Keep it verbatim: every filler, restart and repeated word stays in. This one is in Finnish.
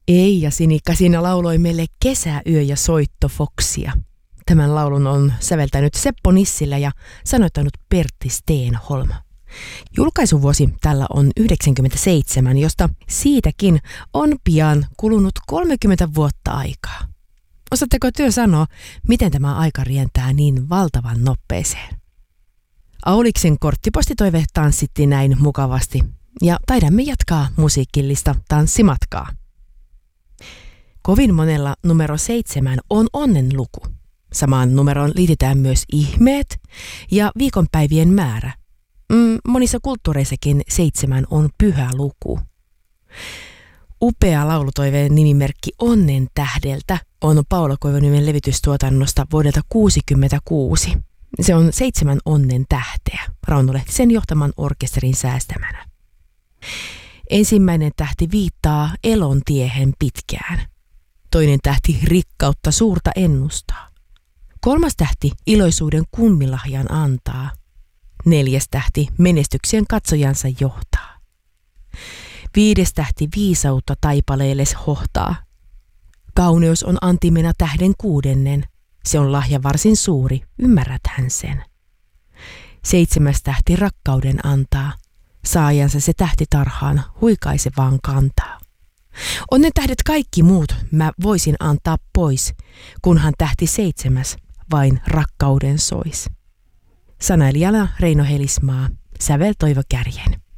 Eija Sinikka siinä lauloi meille Kesäyö ja soittofoksia. Tämän laulun on säveltänyt Seppo Nissilä ja sanoittanut Pertti Steenholm. Julkaisuvuosi tällä on yhdeksänkymmentäseitsemän, josta siitäkin on pian kulunut kolmekymmentä vuotta aikaa. Osaatteko työ sanoa, miten tämä aika rientää niin valtavan nopeeseen? Auliksen korttipostitoive tanssitti näin mukavasti ja taidamme jatkaa musiikillista tanssimatkaa. Kovin monella numero seitsemän on onnen luku. Samaan numeroon liitetään myös ihmeet ja viikonpäivien määrä. Mm, monissa kulttuureissakin seitsemän on pyhä luku. Upea laulutoiveen nimimerkki Onnen tähdeltä on Paula Koivuniemen levitystuotannosta vuodelta kuusikymmentäkuusi. Se on seitsemän onnen tähteä, Rauno Lehtisen johtaman orkesterin säästämänä. Ensimmäinen tähti viittaa elon tiehen pitkään. Toinen tähti rikkautta suurta ennustaa. Kolmas tähti iloisuuden kummilahjan antaa. Neljäs tähti menestyksien katsojansa johtaa. Viides tähti viisautta taipaleelles hohtaa. Kauneus on antimena tähden kuudennen. Se on lahja varsin suuri, ymmärräthän sen. Seitsemäs tähti rakkauden antaa. Saajansa se tähti tarhaan huikaise vaan kantaa. Onnen tähdet kaikki muut mä voisin antaa pois, kunhan tähti seitsemäs vain rakkauden sois. Sanailijana Reino Helismaa, sävel Toivo Kärjen.